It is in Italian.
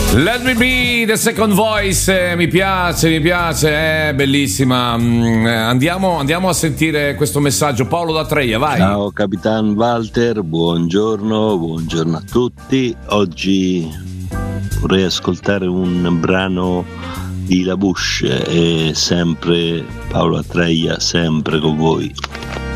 Let me be the second voice, mi piace, è bellissima. Andiamo a sentire questo messaggio. Paolo da Treia, vai. Ciao Capitan Walter, buongiorno a tutti. Oggi vorrei ascoltare un brano di La Bush e sempre Paolo Atreia, sempre con voi.